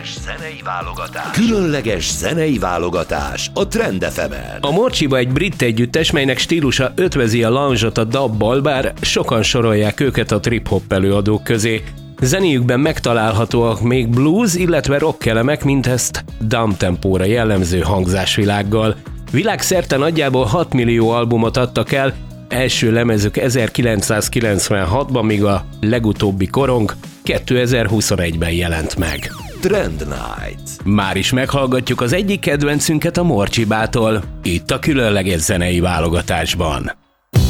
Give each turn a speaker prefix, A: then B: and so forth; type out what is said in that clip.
A: Különleges zenei válogatás a Trend FM-en.
B: A Morcsiba egy brit együttes, melynek stílusa ötvözi a lounge-ot a dabbal, bár sokan sorolják őket a trip-hop előadók közé. Zenéjükben megtalálhatóak még blues, illetve rock elemek, mint ezt downtempo-ra jellemző hangzásvilággal. Világszerte nagyjából 6 millió albumot adtak el, első lemezük 1996-ban, míg a legutóbbi korong 2021-ben jelent meg.
A: Trend Night.
B: Már is meghallgatjuk az egyik kedvencünket a Morcsibától, itt a különleges zenei válogatásban.